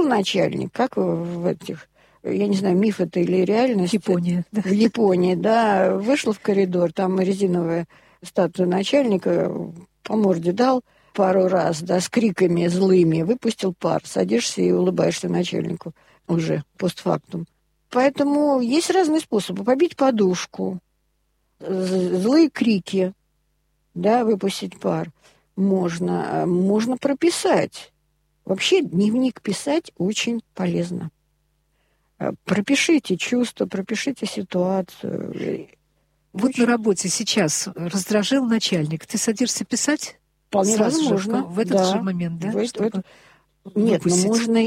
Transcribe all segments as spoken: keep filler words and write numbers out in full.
начальник, как в этих, я не знаю, миф это или реальность. Япония. Да. В Японии, да. Вышел в коридор, там резиновая статуя начальника, по морде дал пару раз, да, с криками злыми, выпустил пар, садишься и улыбаешься начальнику уже постфактум. Поэтому есть разные способы. Побить подушку, злые крики, да, выпустить пар. Можно, можно прописать. Вообще дневник писать очень полезно. Пропишите чувства, пропишите ситуацию. Вот очень... на работе сейчас раздражил начальник. Ты садишься писать? Вполне сразу возможно. Же, в, в этот да. же момент, да? В, Чтобы... в, Нет, но можно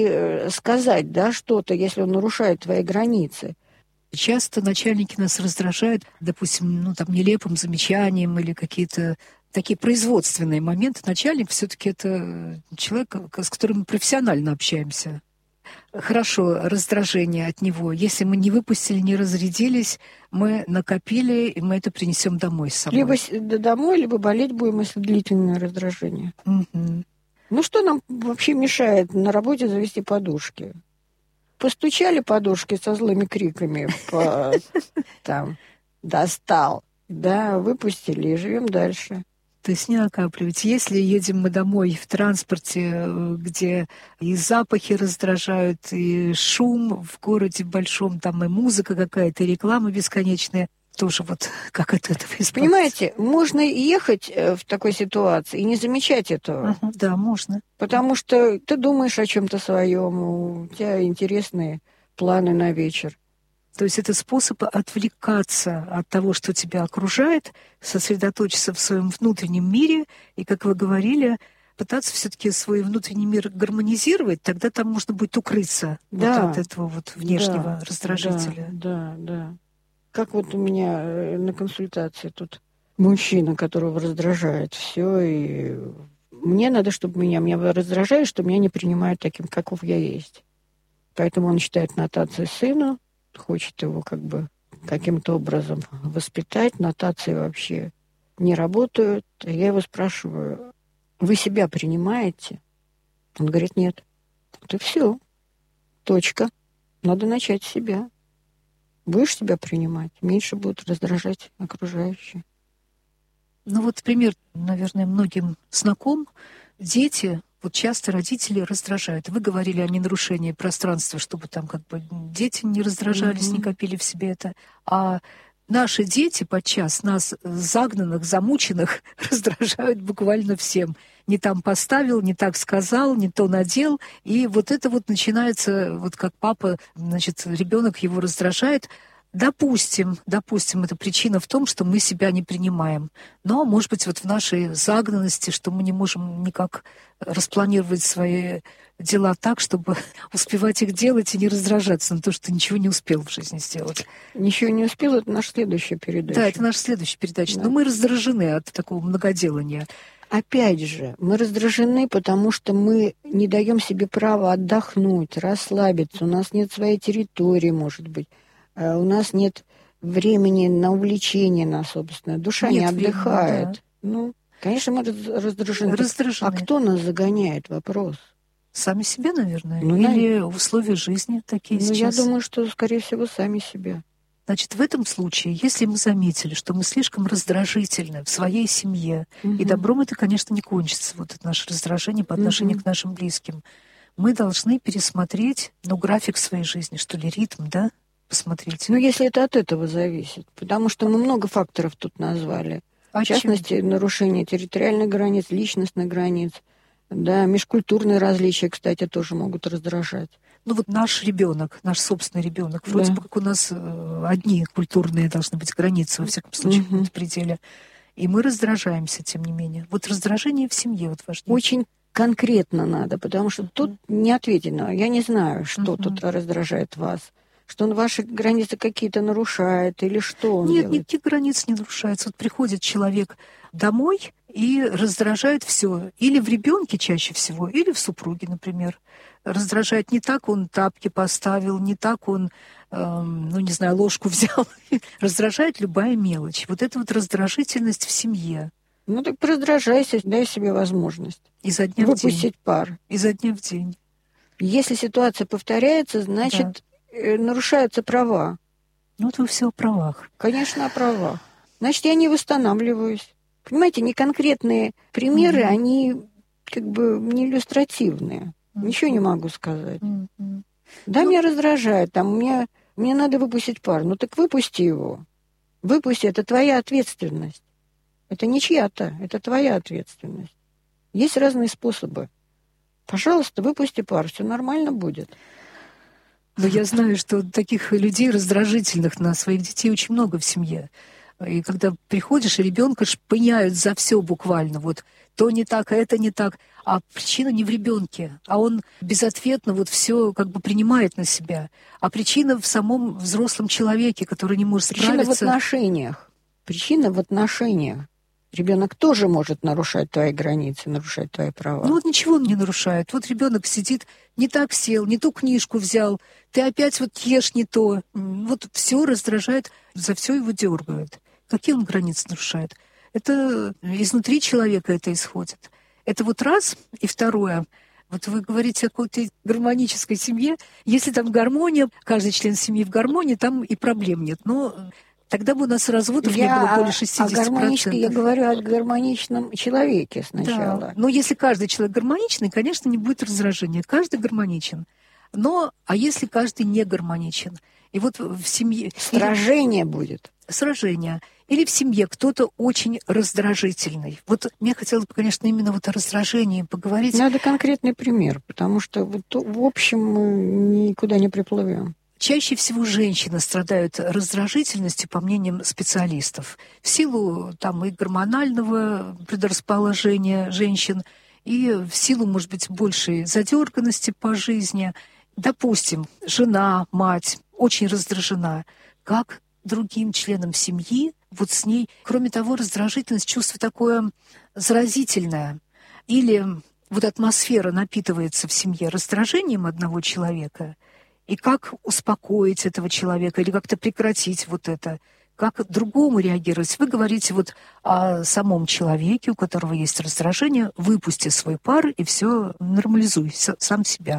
и сказать, да, что-то, если он нарушает твои границы. Часто начальники нас раздражают, допустим, ну, там, нелепым замечанием или какие-то такие производственные моменты. Начальник все-таки это человек, с которым мы профессионально общаемся. Хорошо, раздражение от него. Если мы не выпустили, не разрядились, мы накопили, и мы это принесем домой с собой. Либо домой, либо болеть будем, если длительное раздражение. Угу. Ну, что нам вообще мешает на работе завести подушки? Постучали подушки со злыми криками, по, там, достал, да, выпустили и живем дальше. То есть не накапливать. Если едем мы домой в транспорте, где и запахи раздражают, и шум в городе большом, там и музыка какая-то, и реклама бесконечная, тоже вот как от этого избавиться? Понимаете, можно ехать в такой ситуации и не замечать этого. Uh-huh, да, можно. Потому что ты думаешь о чем-то своем, у тебя интересные планы на вечер. То есть это способ отвлекаться от того, что тебя окружает, сосредоточиться в своем внутреннем мире и, как вы говорили, пытаться все-таки свой внутренний мир гармонизировать, тогда там можно будет укрыться да, вот от этого вот внешнего да, раздражителя. Да, да, да. Как вот у меня на консультации тут мужчина, которого раздражает все, и мне надо, чтобы меня, меня раздражает, что меня не принимают таким, каков я есть. Поэтому он читает нотации сыну, хочет его как бы каким-то образом воспитать. Нотации вообще не работают. Я его спрашиваю, вы себя принимаете? Он говорит, нет. Вот и все. Точка. Надо начать с себя. Будешь себя принимать, меньше будут раздражать окружающие. Ну вот пример, наверное, многим знаком. Дети, вот часто родители раздражают. Вы говорили о ненарушении пространства, чтобы там как бы дети не раздражались, mm-hmm. не копили в себе это. А наши дети подчас нас загнанных, замученных раздражают буквально всем. Не там поставил, не так сказал, не то надел. И вот это вот начинается, вот как папа, значит, ребенок его раздражает. Допустим, допустим, это причина в том, что мы себя не принимаем. Но, может быть, вот в нашей загнанности, что мы не можем никак распланировать свои дела так, чтобы успевать их делать и не раздражаться на то, что ничего не успел в жизни сделать. Ничего не успел, это наша следующая передача. Да, это наша следующая передача. Да. Но мы раздражены от такого многоделания. Опять же, мы раздражены, потому что мы не даем себе права отдохнуть, расслабиться. У нас нет своей территории, может быть. У нас нет времени на увлечение, на собственное. Душа нет не отдыхает. Времени, да. Ну, конечно, мы раздражены. раздражены. А кто нас загоняет? Вопрос. Сами себя, наверное? Ну, Или на... условия жизни такие ну, сейчас? Я думаю, что, скорее всего, сами себя. Значит, в этом случае, если мы заметили, что мы слишком раздражительны в своей семье, угу. и добром это, конечно, не кончится, вот это наше раздражение по отношению угу. к нашим близким, мы должны пересмотреть, ну, график своей жизни, что ли, ритм, да? Посмотрите. Ну, если это от этого зависит. Потому что мы много факторов тут назвали. А в частности, чем? Нарушение территориальных границ, личностных границ. Да, межкультурные различия, кстати, тоже могут раздражать. Ну вот наш ребенок, наш собственный ребенок, вроде да. бы как у нас одни культурные должны быть границы, во всяком случае, угу. в пределе. И мы раздражаемся, тем не менее. Вот раздражение в семье вот важнее. Очень конкретно надо, потому что тут не ответено. Я не знаю, что угу. тут раздражает вас. Что он ваши границы какие-то нарушает, или что он Нет, делает? никаких границ не нарушается. Вот приходит человек домой и раздражает все. Или в ребенке чаще всего, или в супруге, например. Раздражает не так он тапки поставил, не так он, эм, ну, не знаю, ложку взял. Раздражает любая мелочь. Вот это вот раздражительность в семье. Ну так раздражайся, дай себе возможность. Изо дня выпустить в день. пар. Изо дня в день. Если ситуация повторяется, значит, да. нарушаются права. Ну, это все о правах. Конечно, о правах. Значит, я не восстанавливаюсь. Понимаете, не конкретные примеры, mm-hmm. они как бы не иллюстративные. Mm-hmm. Ничего не могу сказать. Mm-hmm. Да, ну... меня раздражает. Там, мне, мне надо выпустить пар. Ну, так выпусти его. Выпусти, это твоя ответственность. Это не чья-то, это твоя ответственность. Есть разные способы. Пожалуйста, выпусти пар, все нормально будет. Но я знаю, что таких людей раздражительных на своих детей очень много в семье. И когда приходишь, и ребенка шпыняют за все буквально. Вот то не так, а это не так. А причина не в ребенке, а он безответно вот все как бы принимает на себя. А причина в самом взрослом человеке, который не может причина справиться. Причина в отношениях. Причина в отношениях. Ребенок тоже может нарушать твои границы, нарушать твои права. Ну вот ничего он не нарушает. Вот ребенок сидит, не так сел, не ту книжку взял, ты опять вот ешь не то. Вот все раздражает, за все его дергают. Какие он границы нарушает? Это изнутри человека это исходит. Это вот раз. И второе. Вот вы говорите о какой-то гармонической семье. Если там гармония, каждый член семьи в гармонии, там и проблем нет. Но тогда бы у нас разводов я не было более шестьдесят процентов. О гармоничке я говорю о гармоничном человеке сначала. Да. Но если каждый человек гармоничный, конечно, не будет раздражения. Каждый гармоничен. Но, а если каждый не гармоничен? И вот в семье... Сражение или... будет. Сражение. Или в семье кто-то очень раздражительный. Вот мне хотелось бы, конечно, именно вот о раздражении поговорить. Надо конкретный пример, потому что вот, в общем мы никуда не приплывем. Чаще всего женщины страдают раздражительностью, по мнениям специалистов, в силу там и гормонального предрасположения женщин, и в силу, может быть, большей задерганности по жизни. Допустим, жена, мать очень раздражена. Как другим членам семьи, вот с ней, кроме того, раздражительность, чувство такое заразительное. Или вот атмосфера напитывается в семье раздражением одного человека, и как успокоить этого человека, или как-то прекратить вот это, как другому реагировать. Вы говорите вот о самом человеке, у которого есть раздражение, выпусти свой пар и все нормализуй сам себя.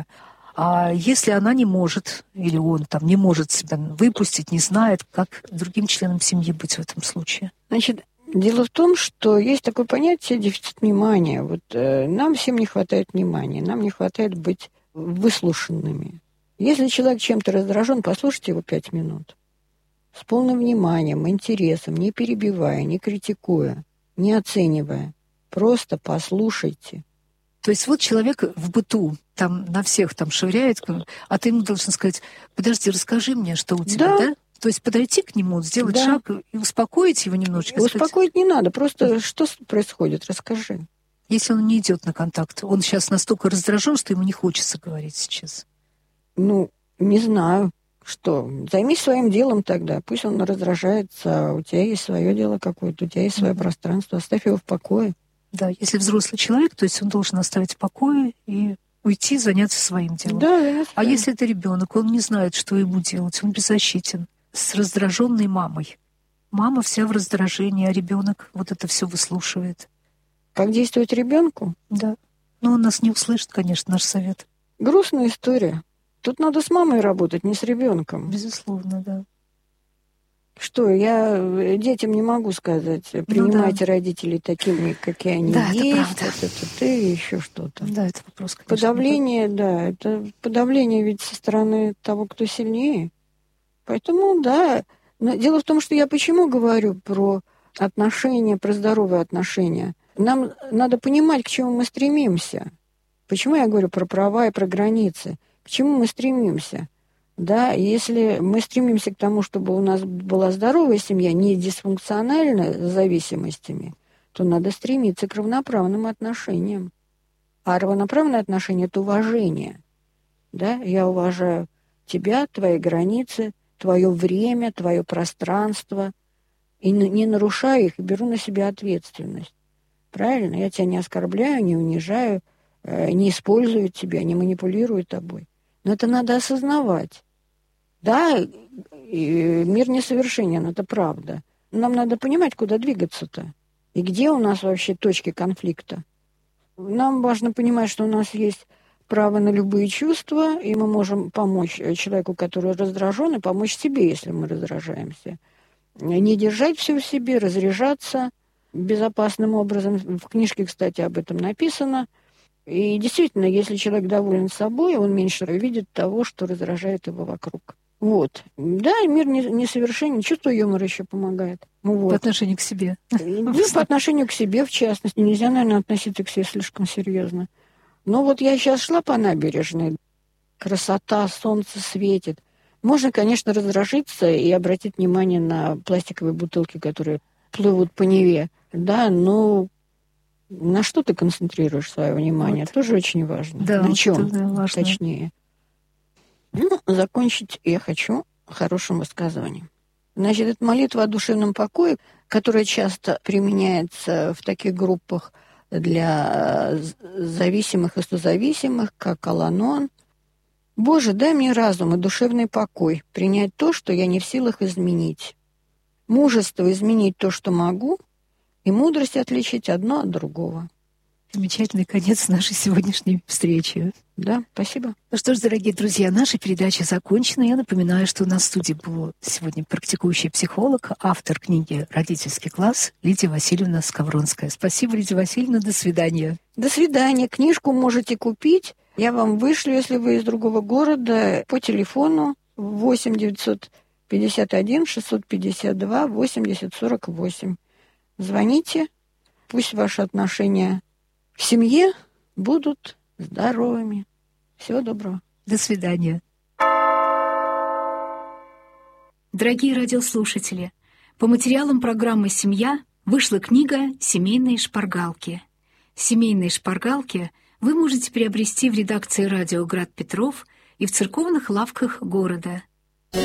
А если она не может, или он там не может себя выпустить, не знает, как другим членам семьи быть в этом случае? Значит, дело в том, что есть такое понятие дефицит внимания. Вот э, нам всем не хватает внимания, нам не хватает быть выслушанными. Если человек чем-то раздражен, послушайте его пять минут. С полным вниманием, интересом, не перебивая, не критикуя, не оценивая. Просто послушайте. То есть вот человек в быту, там на всех там швыряет, а ты ему должен сказать: подожди, расскажи мне, что у тебя, да? да? То есть подойти к нему, сделать да. шаг и успокоить его немножечко. Успокоить сказать... не надо, просто что происходит, расскажи. Если он не идет на контакт, он сейчас настолько раздражен, что ему не хочется говорить сейчас. Ну, не знаю, что. Займись своим делом тогда. Пусть он раздражается, у тебя есть свое дело какое-то, у тебя есть свое mm-hmm. пространство. Оставь его в покое. Да, если взрослый человек, то есть он должен оставить в покое и уйти, заняться своим делом. Да, а если это ребенок, он не знает, что ему делать, он беззащитен, с раздраженной мамой. Мама вся в раздражении, а ребенок вот это все выслушивает. Как действовать ребенку? Да. Но он нас не услышит, конечно, наш совет. Грустная история. Тут надо с мамой работать, не с ребенком. Безусловно, да. Что, я детям не могу сказать, принимайте ну, да. родителей такими, какие они да, есть, это правда. Вот это ты, еще что-то. Да, это вопрос, конечно. Подавление, да, это подавление ведь со стороны того, кто сильнее. Поэтому, да. Но дело в том, что я почему говорю про отношения, про здоровые отношения. Нам надо понимать, к чему мы стремимся. Почему я говорю про права и про границы? К чему мы стремимся? Да, если мы стремимся к тому, чтобы у нас была здоровая семья, не дисфункциональная с зависимостями, то надо стремиться к равноправным отношениям. А равноправные отношения – это уважение. Да? Я уважаю тебя, твои границы, твое время, твое пространство, и не нарушаю их, и беру на себя ответственность. Правильно? Я тебя не оскорбляю, не унижаю, не использую тебя, не манипулирую тобой. Но это надо осознавать. Да, мир несовершенен, это правда. Нам надо понимать, куда двигаться-то. И где у нас вообще точки конфликта. Нам важно понимать, что у нас есть право на любые чувства, и мы можем помочь человеку, который раздражен, и помочь себе, если мы раздражаемся. Не держать все в себе, разряжаться безопасным образом. В книжке, кстати, об этом написано. И действительно, если человек доволен собой, он меньше видит того, что раздражает его вокруг. Вот. Да, мир несовершенен, чувство юмора еще помогает. Вот. По отношению к себе. И по отношению к себе, в частности. Нельзя, наверное, относиться к себе слишком серьезно. Но вот я сейчас шла по набережной. Красота, солнце светит. Можно, конечно, раздражиться и обратить внимание на пластиковые бутылки, которые плывут по Неве. Да, но на что ты концентрируешь свое внимание? Вот. Тоже очень важно. Да, на чем, да, важно. Точнее. Ну, закончить я хочу хорошим высказыванием. Значит, это молитва о душевном покое, которая часто применяется в таких группах для зависимых и созависимых, как Ал-Анон. «Боже, дай мне разум и душевный покой, принять то, что я не в силах изменить, мужество изменить то, что могу, и мудрость отличить одно от другого». Замечательный конец нашей сегодняшней встречи. Да, спасибо. Ну что ж, дорогие друзья, наша передача закончена. Я напоминаю, что у нас в студии был сегодня практикующий психолог, автор книги «Родительский класс» Лидия Васильевна Скавронская. Спасибо, Лидия Васильевна. До свидания. До свидания. Книжку можете купить. Я вам вышлю, если вы из другого города, по телефону восемь девятьсот пятьдесят один шестьсот пятьдесят два восемьдесят сорок восемь. Звоните. Пусть ваши отношения в семье будут здоровыми. Всего доброго. До свидания. Дорогие радиослушатели, по материалам программы «Семья» вышла книга «Семейные шпаргалки». «Семейные шпаргалки» вы можете приобрести в редакции радио «Град Петров» и в церковных лавках города.